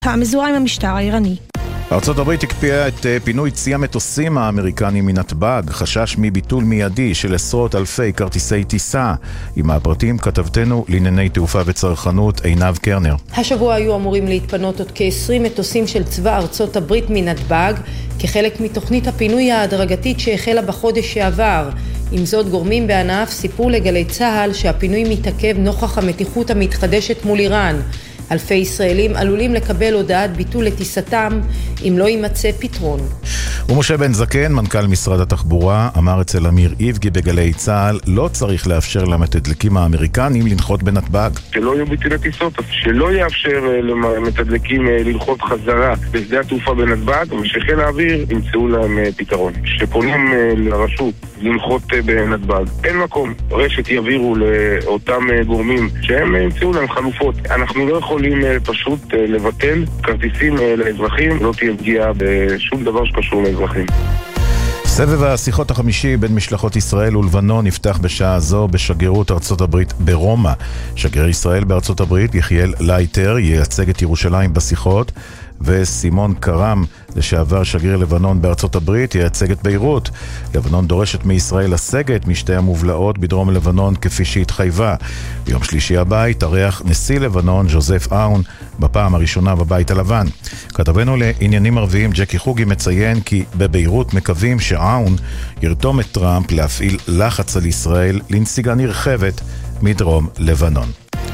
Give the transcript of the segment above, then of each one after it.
המזוהה עם המשטר האיראני. ארצות הברית הקפיאה את פינוי צי המטוסים האמריקנים מנתב"ג, חשש מביטול מיידי של עשרות אלפי כרטיסי טיסה. עם הפרטים כתבתנו לענייני תעופה וצרכנות עינב קרנר. השבוע היו אמורים להתפנות עוד כ-20 מטוסים של צבא ארצות הברית מנתב"ג, כחלק מתוכנית הפינוי ההדרגתית שהחלה בחודש שעבר. עם זאת, גורמים בענף סיפרו לגלי צה"ל שהפינוי מתעכב נוכח המתיחות המתחדשת מול איראן. אלפי ישראלים עלולים לקבל הודעת ביטול לטיסתם אם לא יימצא פתרון. ומשה בן זקן, מנכ"ל משרד התחבורה, אמר אצל אמיר איבגי בגלי צה"ל, לא צריך לאפשר למתדלקים האמריקנים לנחות בנתב"ג. שלא יהיו ביטולי טיסות, שלא יאפשר למתדלקים לנחות חזרה בשדה התעופה בנתב"ג, ושחיל האוויר ימצאו להם פתרון. שפונים לרשות לנחות בנתב"ג, אין מקום. רשת יעבירו לאותם גורמים שהם ימצאו להם חלופות. אנחנו לא יכולים פשוט לבטל כרטיסים לאזרחים, לא תהיה פגיעה בשום דבר שקשור לאזרחים. סבב השיחות החמישי בין משלחות ישראל ולבנון נפתח בשעה זו בשגרירות ארצות הברית ברומא. שגריר ישראל בארצות הברית, יחיאל לייטר, ייצג את ירושלים בשיחות, וסימון קרם, לשעבר שגריר לבנון בארצות הברית, ייצג את ביירות. לבנון דורשת מישראל לסגת משתי המובלעות בדרום לבנון כפי שהתחייבה. ביום שלישי הבא יתארח נשיא לבנון ז'וזף אאון בפעם הראשונה בבית הלבן. כתבנו לעניינים ערביים ג'קי חוגי מציין כי בביירות מקווים שאאון ירתום את טראמפ להפעיל לחץ על ישראל לנסיגה נרחבת מדרום לבנון.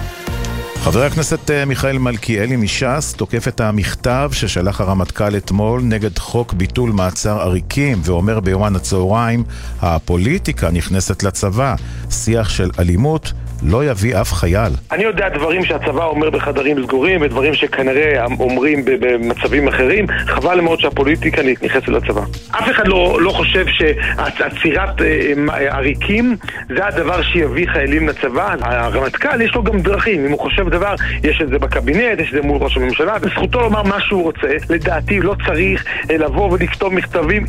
חבר הכנסת מיכאל מלכיאלי מש"ס תוקף את המכתב ששלח הרמטכ"ל אתמול נגד חוק ביטול מעצר עריקים, ואומר ביומן הצהריים, הפוליטיקה נכנסת לצבא, שיח של אלימות לא יביא אף חייל. אני יודע דברים שהצבא אומר בחדרים סגורים, ודברים שכנראה אומרים במצבים אחרים. חבל מאוד שהפוליטיקה נכנסת לצבא. אף אחד לא חושב שעצירת עריקים זה הדבר שיביא חיילים לצבא. הרמטכ"ל יש לו גם דרכים. אם הוא חושב דבר, יש את זה בקבינט, יש את זה מול ראש הממשלה. בזכותו לומר מה שהוא רוצה. לדעתי לא צריך לבוא ולכתוב מכתבים.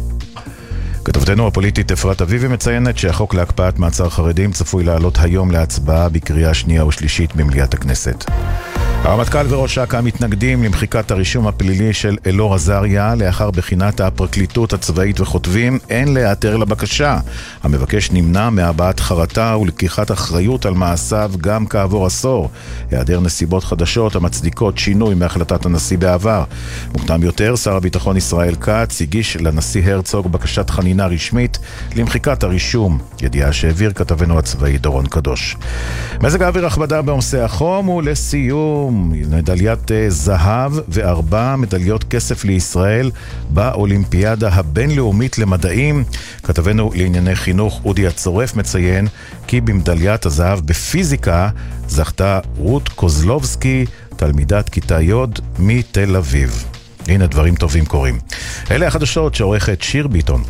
כתבתנו הפוליטית אפרת אביבי מציינת שהחוק להקפאת מעצר חרדים צפוי לעלות היום להצבעה בקריאה שנייה ושלישית במליאת הכנסת. הרמטכ"ל וראש אכ"א מתנגדים למחיקת הרישום הפלילי של אלאור עזריה לאחר בחינת הפרקליטות הצבאית וכותבים אין להיעתר לבקשה. המבקש נמנע מהבעת חרטה ולקיחת אחריות על מעשיו גם כעבור עשור. היעדר נסיבות חדשות המצדיקות שינוי מהחלטת הנשיא בעבר. מוקדם יותר שר הביטחון ישראל כץ הגיש לנשיא הרצוג בקשת חנינה רשמית למחיקת הרישום, ידיעה שהעביר כתבנו הצבאי דורון קדוש. מזג האוויר הכבדה בעומסי החום ולסיום מדליית זהב ו4 מדליות כסף לישראל באולימפיאדה הבינלאומית למדעים. כתבנו לענייני חינוך אודי הצורף מציין כי במדליית הזהב בפיזיקה זכתה רות קוזלובסקי, תלמידת כיתה י' מתל אביב. הנה דברים טובים קורים. אלה החדשות שעורכת שיר ביטון.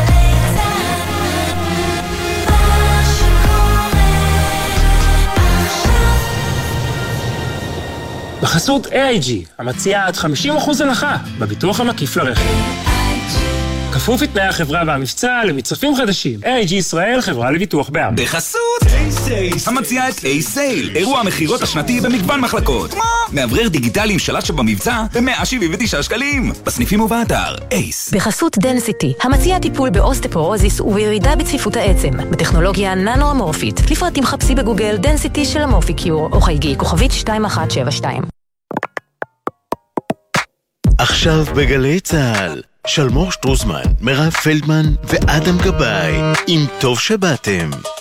בחסות AIG, המציעה עד 50% הנחה בביטוח המקיף לרכב. כפוף לתנאי החברה והמבצע למצרפים חדשים. AIG ישראל, חברה לביטוח בע"מ. בחסות A-Sales, המציעה את A-Sale, אירוע המחירות השנתי במגוון מחלקות. מאוורר דיגיטלי עם שלט שבמבצע ב-179 שקלים. בסניפים ובאתר ACE. בחסות דנסיטי, המציעה טיפול באוסטפורוזיס ובירידה בצפיפות העצם, בטכנולוגיה ננו-אמורפית. לפרטים חפשי בגוגל דנסיטי של אמורפיקיור, או חייגי כוכבית 2172. עכשיו בגלי צה"ל, שלמור שטרוזמן, מירב פלדמן ואדם גבאי, עם טוב שבאתם.